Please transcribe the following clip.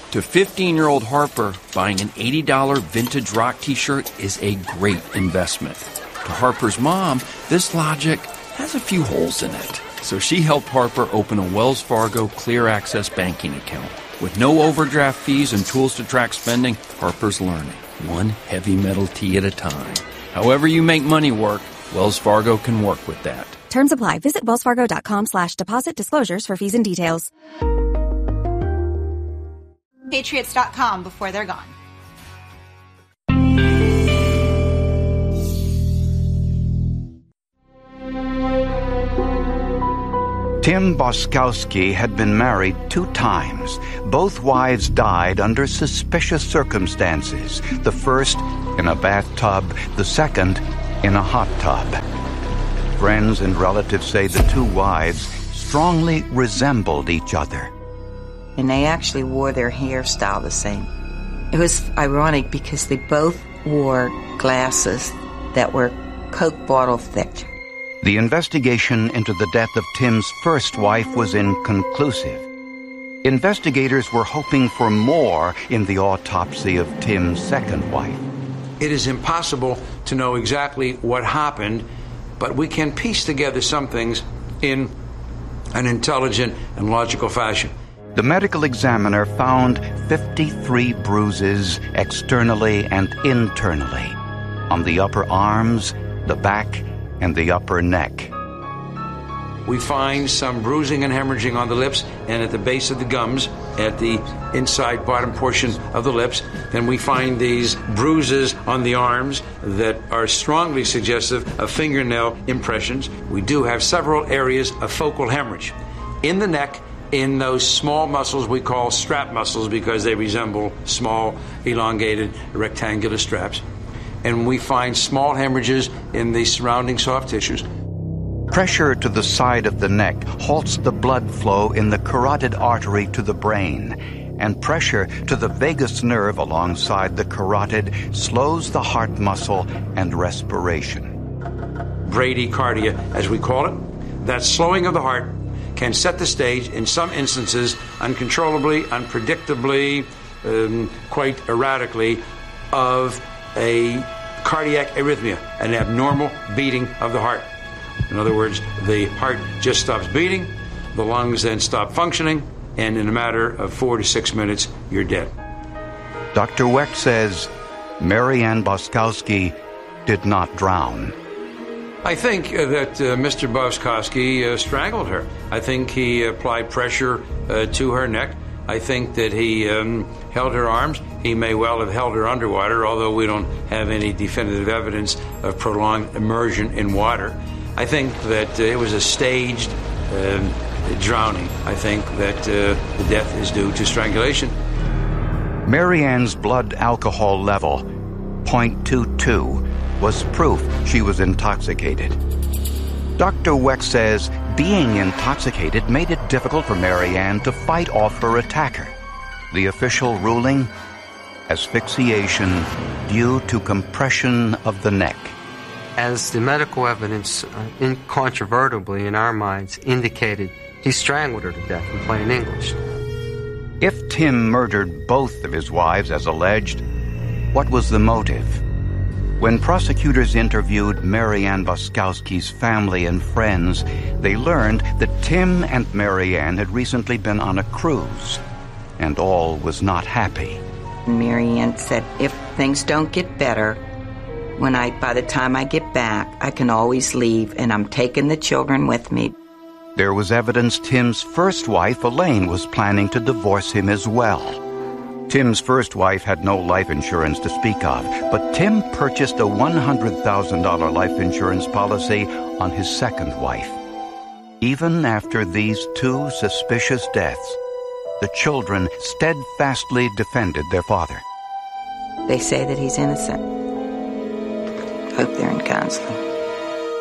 To 15-year-old Harper, buying an $80 vintage rock t-shirt is a great investment. To Harper's mom, this logic has a few holes in it. So she helped Harper open a Wells Fargo Clear Access banking account. With no overdraft fees and tools to track spending, Harper's learning, one heavy metal tea at a time. However you make money work, Wells Fargo can work with that. Terms apply. Visit wellsfargo.com/deposit disclosures for fees and details. Patriots.com before they're gone. Tim Boskowski had been married 2 times. Both wives died under suspicious circumstances. The first in a bathtub, the second in a hot tub. Friends and relatives say the 2 wives strongly resembled each other. And they actually wore their hairstyle the same. It was ironic because they both wore glasses that were Coke bottle thick. The investigation into the death of Tim's first wife was inconclusive. Investigators were hoping for more in the autopsy of Tim's second wife. It is impossible to know exactly what happened, but we can piece together some things in an intelligent and logical fashion. The medical examiner found 53 bruises externally and internally on the upper arms, the back, and the upper neck. We find some bruising and hemorrhaging on the lips and at the base of the gums, at the inside bottom portion of the lips. Then we find these bruises on the arms that are strongly suggestive of fingernail impressions. We do have several areas of focal hemorrhage. In the neck, in those small muscles we call strap muscles because they resemble small, elongated, rectangular straps. And we find small hemorrhages in the surrounding soft tissues. Pressure to the side of the neck halts the blood flow in the carotid artery to the brain, and pressure to the vagus nerve alongside the carotid slows the heart muscle and respiration. Bradycardia, as we call it, that slowing of the heart can set the stage, in some instances, uncontrollably, unpredictably, quite erratically, of a cardiac arrhythmia, an abnormal beating of the heart. In other words, the heart just stops beating, the lungs then stop functioning, and in a matter of 4 to 6 minutes, you're dead. Dr. Wecht says Mary Ann Boskowski did not drown. I think that Mr. Boskowski strangled her. I think he applied pressure to her neck. I think that he held her arms. He may well have held her underwater, although we don't have any definitive evidence of prolonged immersion in water. I think that it was a staged drowning. I think that the death is due to strangulation. Mary Ann's blood alcohol level, 0.22, was proof she was intoxicated. Dr. Wecht says being intoxicated made it difficult for Mary Ann to fight off her attacker. The official ruling? Asphyxiation due to compression of the neck. As the medical evidence incontrovertibly in our minds indicated, he strangled her to death in plain English. If Tim murdered both of his wives as alleged, what was the motive? When prosecutors interviewed Mary Ann Boskowski's family and friends, they learned that Tim and Mary Ann had recently been on a cruise, and all was not happy. Mary Ann said, if things don't get better, by the time I get back, I can always leave, and I'm taking the children with me. There was evidence Tim's first wife, Elaine, was planning to divorce him as well. Tim's first wife had no life insurance to speak of, but Tim purchased a $100,000 life insurance policy on his second wife. Even after these 2 suspicious deaths, the children steadfastly defended their father. They say that he's innocent. Hope they're in counseling.